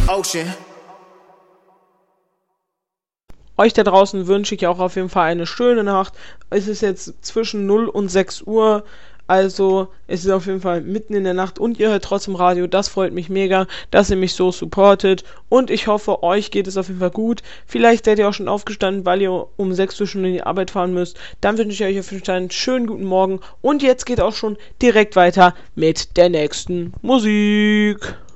Ocean. Euch da draußen wünsche ich auch auf jeden Fall eine schöne Nacht. Es ist jetzt zwischen 0 und 6 Uhr. Also es ist auf jeden Fall mitten in der Nacht und ihr hört trotzdem Radio. Das freut mich mega, dass ihr mich so supportet. Und ich hoffe, euch geht es auf jeden Fall gut. Vielleicht seid ihr auch schon aufgestanden, weil ihr um 6 Uhr schon in die Arbeit fahren müsst. Dann wünsche ich euch auf jeden Fall einen schönen guten Morgen. Und jetzt geht auch schon direkt weiter mit der nächsten Musik.